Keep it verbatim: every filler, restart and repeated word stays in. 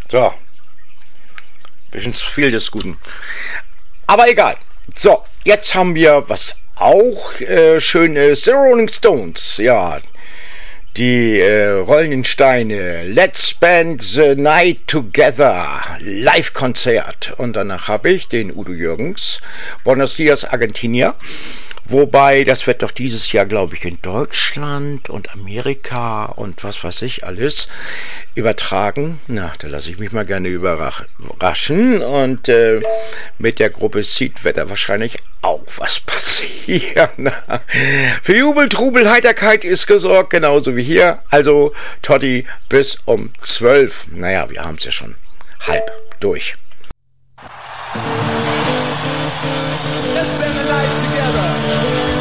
So. Bisschen zu viel des Guten. Aber egal. So, jetzt haben wir, was auch äh, schön ist, The Rolling Stones. Ja, die äh, rollenden Steine. Let's Spend the Night Together. Live-Konzert. Und danach habe ich den Udo Jürgens. Buenos Dias, Argentinier. Wobei, das wird doch dieses Jahr, glaube ich, in Deutschland und Amerika und was weiß ich alles übertragen. Na, da lasse ich mich mal gerne überraschen. Und äh, mit der Gruppe Seed wird da wahrscheinlich auch was passieren. Für Jubel, Trubel, Heiterkeit ist gesorgt, genauso wie hier. Also, Totti, bis um zwölf. Naja, wir haben es ja schon halb durch.